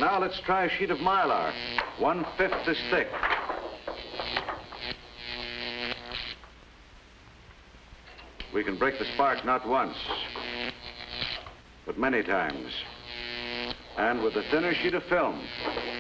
now let's try a sheet of Mylar, 1/5 as thick. We can break the spark not once, but many times. And with a thinner sheet of film,